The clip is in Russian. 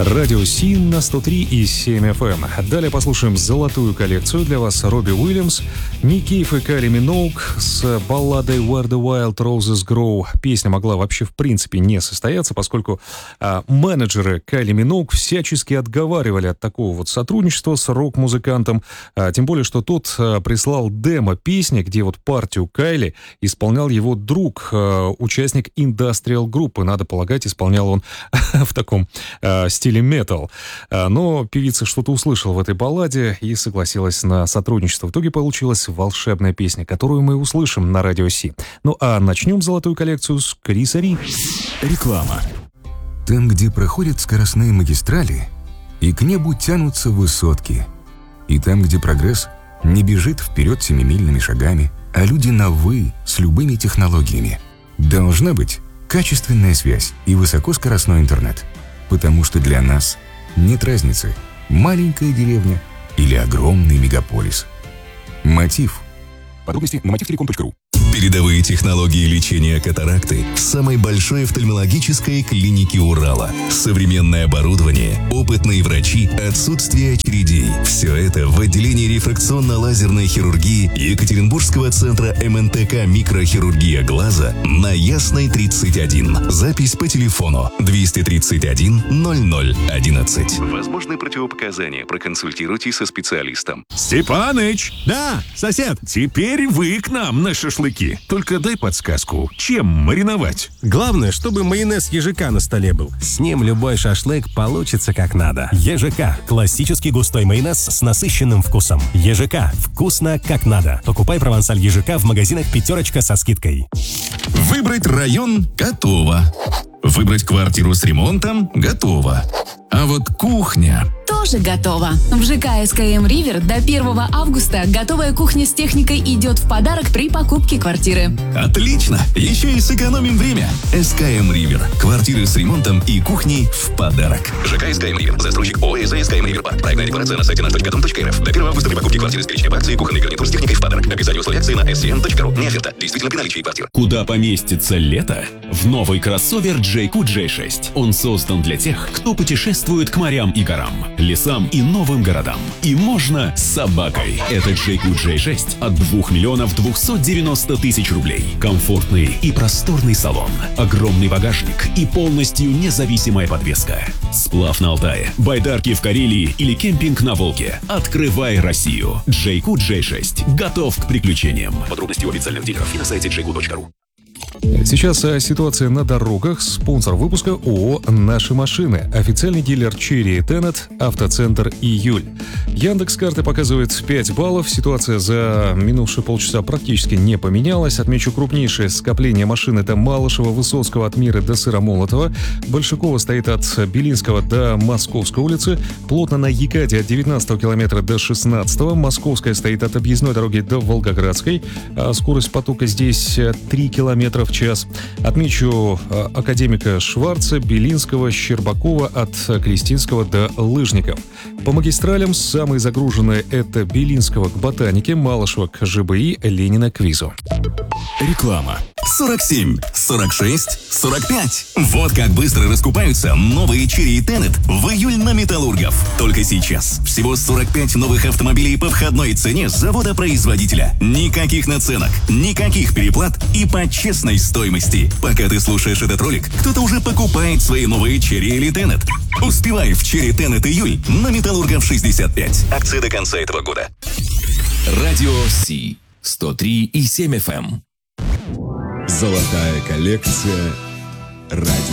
Радио Си на 103,7 FM. Далее послушаем золотую коллекцию. Для вас Робби Уильямс, Ник Кейв и Кайли Миноуг с балладой Where the Wild Roses Grow. Песня могла вообще в принципе не состояться, поскольку менеджеры Кайли Миноуг всячески отговаривали от такого вот сотрудничества с рок-музыкантом. Тем более, что тот прислал демо песни, где вот партию Кайли исполнял его друг, участник индастриал-группы. Надо полагать, исполнял он в таком стиле метал. Но певица что-то услышала в этой балладе и согласилась на сотрудничество. В итоге получилась волшебная песня, которую мы услышим на Радио Си. Ну а начнем золотую коллекцию с Криса Ри. Реклама. Там, где проходят скоростные магистрали, и к небу тянутся высотки. И там, где прогресс не бежит вперед семимильными шагами, а люди на «вы» с любыми технологиями. Должна быть качественная связь и высокоскоростной интернет. Потому что для нас нет разницы, маленькая деревня или огромный мегаполис. Мотив. Подробности на motivtelecom.ru. Передовые технологии лечения катаракты в самой большой офтальмологической клинике Урала. Современное оборудование, опытные врачи, отсутствие очередей. Все это в отделении рефракционно-лазерной хирургии Екатеринбургского центра МНТК «Микрохирургия глаза» на Ясной 31. Запись по телефону 231 0011. Возможны противопоказания. Проконсультируйтесь со специалистом. Степаныч! Да, сосед! Теперь вы к нам на шашлыки. Только дай подсказку, чем мариновать? Главное, чтобы майонез ежика на столе был. С ним любой шашлык получится как надо. ЕЖК – классический густой майонез с насыщенным вкусом. ЕЖК – вкусно как надо. Покупай провансаль ежика в магазинах «Пятерочка» со скидкой. Выбрать район – готово. Выбрать квартиру с ремонтом – готово. А вот кухня... тоже готово. В ЖК СКМ Ривер до 1 августа готовая кухня с техникой идет в подарок при покупке квартиры. Отлично! Еще и сэкономим время. СКМ Ривер. Квартиры с ремонтом и кухней в подарок. ЖК СКМ Ривер. Застройщик ООО СКМ Ривер Парк. Проектная декларация на сайте nаш.дом.рф. До 1 августа при покупке квартиры с перечня акций и кухонный гарнитур с техникой в подарок. Описание условий акции на scn.ru. Не оферта. Действительно при наличии квартиры. Куда поместится лето? В новый кроссовер JQ J6. Он создан для тех, кто путешествует к морям и горам, лесам и новым городам. И можно с собакой. Это JQ J6 от 2 миллионов 290 тысяч рублей. Комфортный и просторный салон, огромный багажник и полностью независимая подвеска. Сплав на Алтае, байдарки в Карелии или кемпинг на Волге. Открывай Россию. JQ J6 готов к приключениям. Подробности у официальных дилеров и на сайте jq.ru. Сейчас ситуация на дорогах. Спонсор выпуска ООО «Наши машины». Официальный дилер Cherry Tenet, автоцентр «Июль». Яндекс.Карты показывает 5 баллов. Ситуация за минувшие полчаса практически не поменялась. Отмечу крупнейшее скопление машин. Это Малышева, Высоцкого от Мира до Сыромолотова. Большакова стоит от Белинского до Московской улицы. Плотно на Екате от 19 километра до 16. Московская стоит от объездной дороги до Волгоградской. Скорость потока здесь 3 километра в час. Отмечу академика Шварца, Белинского, Щербакова от Кристинского до Лыжников. По магистралям самые загруженные — это Белинского к Ботанике, Малышева к ЖБИ, Ленина к Визу. Реклама. 47, 46, 45. Вот как быстро раскупаются новые Cherry Tenet в июль на Металлургов. Только сейчас. Всего 45 новых автомобилей по входной цене с завода-производителя. Никаких наценок, никаких переплат и по честной стоимости. Пока ты слушаешь этот ролик, кто-то уже покупает свои новые Cherry или Tenet. Успевай в Cherry Tenet июль на Металлургов 65. Акция до конца этого года. Радио Си 103,7 FM. Золотая коллекция радио.